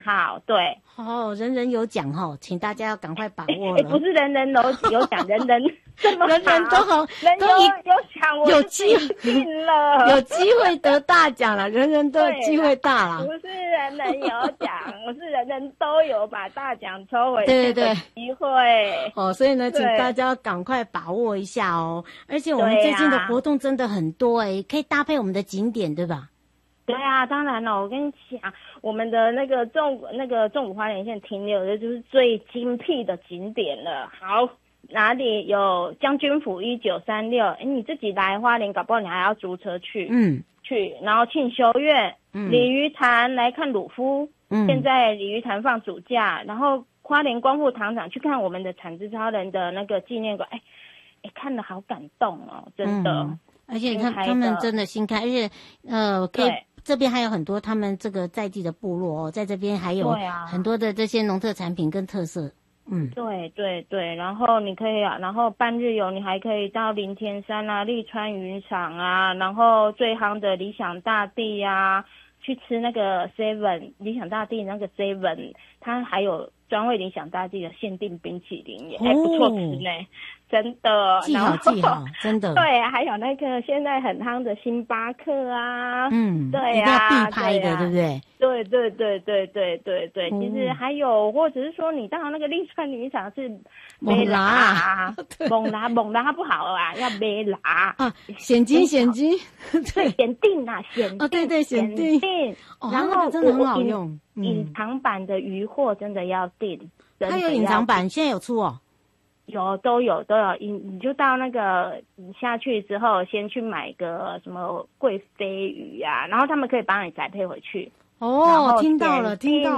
好，对。 人人有奖请大家要赶快把握了。 不是人人都有奖，人人这么好， 人人都好， 人有奖，我有机会定了， 有机会得大奖了，人人都有机会大了。 不是人人有奖，是人人都有把大奖抽回去的机会。 所以呢，请大家赶快把握一下哦。而且我们最近的活动真的很多可以搭配我们的景点，对吧？ 对啊，当然了，我跟你讲，我们的那个纵谷花莲县停留的就是最精辟的景点了。好，哪里有将军府1936？你自己来花莲，搞不好你还要租车去。去，然后庆修院、鲤鱼潭来看鲁夫。现在鲤鱼潭放暑假，然后花莲光复糖厂去看我们的产子超人的那个纪念馆。看得好感动哦，真的。 而且他们真的新开，而且可以。这边还有很多他们这个在地的部落在这边还有很多的这些农特产品跟特色。对，然后你可以然后半日游你还可以到林田山啊、立川渔场啊，然后最夯的理想大地啊，去吃那个 7理想大地那个 7，它还有专为理想大地的限定冰淇淋也还不错吃呢。真的， 记好，真的。 对，还有那个现在很夯的星巴克啊，对啊， 一定要必拍的，对不对？ 对。其实还有，或者是说你到那个立川渔场是猛拉， 猛拉不好啊，要没拉险金， 对，限定啊，限定， 对，限定。然后真的很好用， 隐藏版的鱼货真的要订， 它有隐藏版，现在有出都有，你就到那个你下去之后，先去买个什么贵飞鱼啊，然后他们可以帮你宅配回去。 听到了。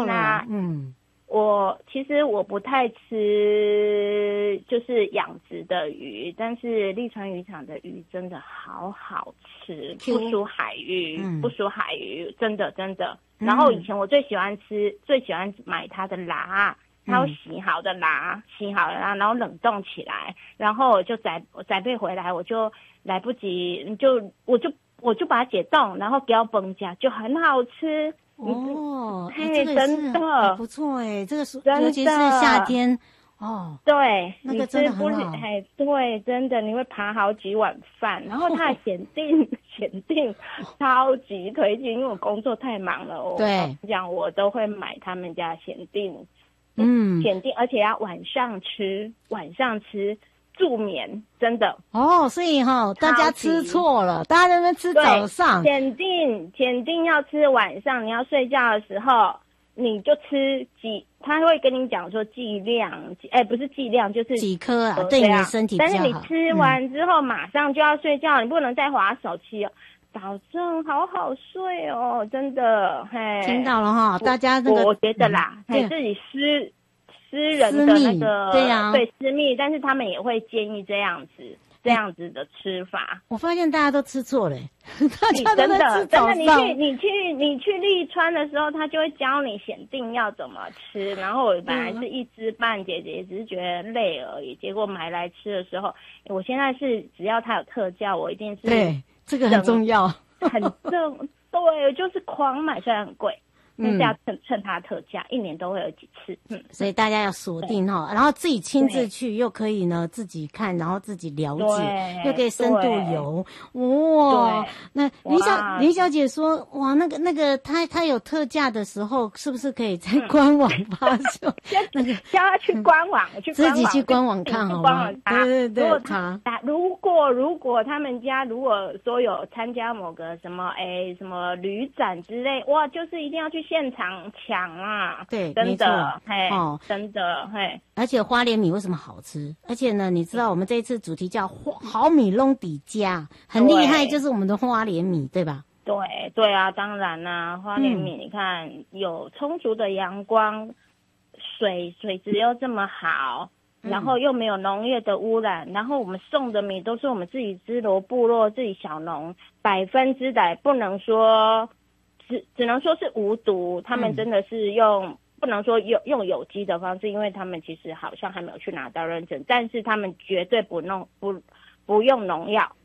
其实我不太吃就是养殖的鱼，但是立川渔场的鱼真的好好吃，不输海鱼，真的。然后以前我最喜欢买它的蛤。它有洗好的啦，然后冷冻起来，然后我就宅配回来，我就来不及，我就把它解冻，然后给它崩加，就很好吃。 这个真的不错这个尤其是夏天对， 那个真的很好。 对，真的你会扒好几碗饭，然后它的限定超级推荐，因为我工作太忙了， 对， 讲我都会买他们家限定。限定，而且要晚上吃助眠，真的所以大家吃错了，大家在那边吃早上。 限定要吃晚上，你要睡觉的时候你就吃他会跟你讲说剂量，不是剂量，就是几颗啊，对你的身体比较好。 但是你吃完之后马上就要睡觉，你不能再滑手机保证好好睡真的。 听到了大家我觉得啦，自己私人的那个对私密，但是他们也会建议这样子的吃法。 我发现大家都吃错了，大家都在吃早上。 真的，你去立川的时候，他就会教你限定要怎么吃。然后我本来是一知半解，也只是觉得累而已。结果买来吃的时候，我现在是只要它有特价，我一定是对这个很重要， 很正对，就是狂买，虽然很贵。要趁它特价，1年都会有几次。 所以大家要锁定然后自己亲自去，又可以呢自己看，然后自己了解，又可以深度游。那林小姐说，哇，那个她有特价的时候，是不是可以在官网发售？那个叫她去官网， 自己去官网看好吗？对。 如果他们家如果说有参加某个什么旅展之类，哇，就是一定要去现场抢啊！ 对， 真的，真的， 而且花莲米为什么好吃？而且呢，你知道我们这一次主题叫好米弄底家，很厉害，就是我们的花莲米，对吧？ 对啊，当然啦，花莲米你看有充足的阳光，水质又这么好。然后又没有农业的污染，然后我们送的米都是我们自己支罗部落自己小农100%，不能说只能说是无毒，他们真的是不能说用有机的方式，因为他们其实好像还没有去拿到认证，但是他们绝对不用农药，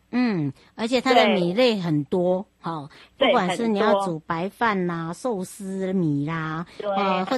而且它的米类很多，不管是你要煮白饭啦、寿司米啦， 对，